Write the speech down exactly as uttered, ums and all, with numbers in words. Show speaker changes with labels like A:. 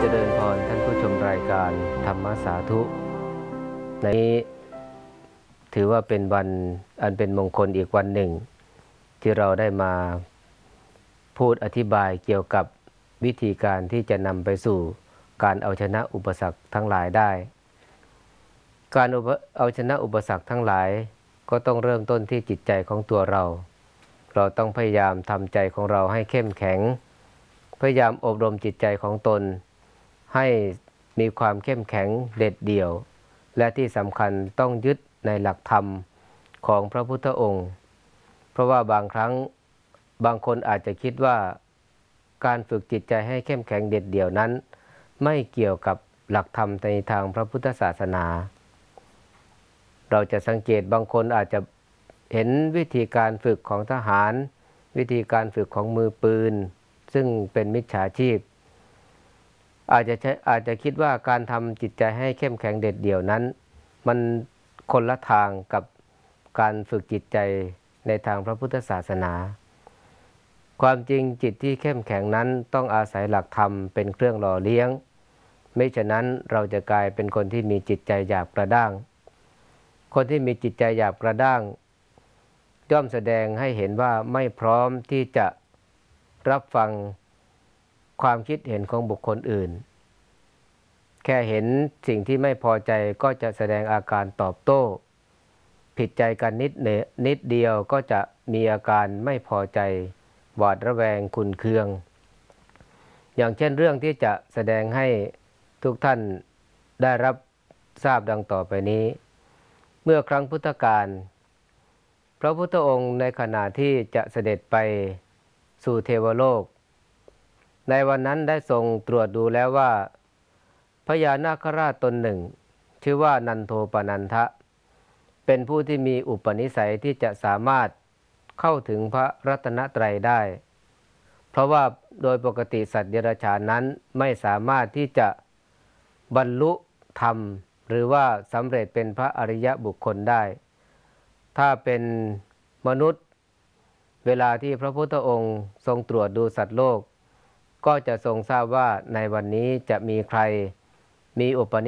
A: จริญพรท่านผู้ชมรายการธรรมสาธุในนี้ถือว่าเป็นวันอันเป็นมงคลอีกวันหนึ่งที่เราได้มาพูดอธิบายเกี่ยวกับวิธีการที่จะนำไปสู่การเอาชนะอุปสรรคทั้งหลายได้การเอาชนะอุปสรรคทั้งหลายก็ต้องเริ่มต้นที่จิตใจของตัวเราเราต้องพยายามทำใจของเราให้เข้มแข็งพยายามอบรมจิตใจของตนให้มีความเข้มแข็งเด็ดเดี่ยวและที่สำคัญต้องยึดในหลักธรรมของพระพุทธองค์เพราะว่าบางครั้งบางคนอาจจะคิดว่าการฝึกจิตใจให้เข้มแข็งเด็ดเดี่ยวนั้นไม่เกี่ยวกับหลักธรรมในทางพระพุทธศาสนาเราจะสังเกตบางคนอาจจะเห็นวิธีการฝึกของทหารวิธีการฝึกของมือปืนซึ่งเป็นมิจฉาชีพอาจจะอาจจะคิดว่าการทำจิตใจให้เข้มแข็งเด็ดเดี่ยวนั้นมันคนละทางกับการฝึกจิตใจในทางพระพุทธศาสนาความจริงจิตที่เข้มแข็งนั้นต้องอาศัยหลักธรรมเป็นเครื่องหล่อเลี้ยงไม่ฉะนั้นเราจะกลายเป็นคนที่มีจิตใจหยาบกระด้างคนที่มีจิตใจหยาบกระด้างย่อมแสดงให้เห็นว่าไม่พร้อมที่จะรับฟังความคิดเห็นของบุคคลอื่นแค่เห็นสิ่งที่ไม่พอใจก็จะแสดงอาการตอบโต้ผิดใจกันนิดเนนิดเดียวก็จะมีอาการไม่พอใจหวาดระแวงขุ่นเคืองอย่างเช่นเรื่องที่จะแสดงให้ทุกท่านได้รับทราบดังต่อไปนี้เมื่อครั้งพุทธกาลพระพุทธองค์ในขณะที่จะเสด็จไปสู่เทวโลกในวันนั้นได้ทรงตรวจดูแล้วว่าพญานาคราชตนหนึ่งชื่อว่านันโทปนันทะเป็นผู้ที่มีอุปนิสัยที่จะสามารถเข้าถึงพระรัตนตรัยได้เพราะว่าโดยปกติสัตว์เดรัจฉานนั้นไม่สามารถที่จะบรรลุธรรมหรือว่าสำเร็จเป็นพระอริยบุคคลได้ถ้าเป็นมนุษย์เวลาที่พระพุทธองค์ทรงตรวจดูสัตว์โลกก็จะทรงทราบว่าในวันนี้จะมีใครมีอุปนิ